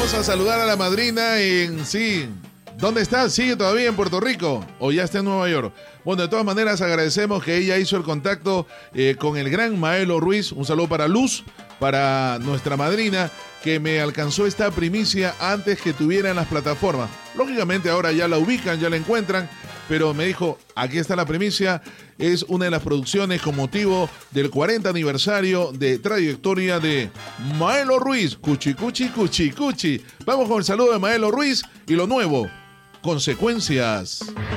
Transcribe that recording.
Vamos a saludar a la madrina en sí. ¿Dónde está? ¿Sigue todavía en Puerto Rico o ya está en Nueva York? Bueno, de todas maneras agradecemos que ella hizo el contacto con el gran Maelo Ruiz. Un saludo para Luz, para nuestra madrina, que me alcanzó esta primicia antes que tuviera en las plataformas. Lógicamente ahora ya la ubican, ya la encuentran, pero me dijo, aquí está la primicia. Es una de las producciones con motivo del 40 aniversario de trayectoria de Maelo Ruiz. Cuchi, cuchi, cuchi, cuchi. Vamos con el saludo de Maelo Ruiz y lo nuevo, Consecuencias.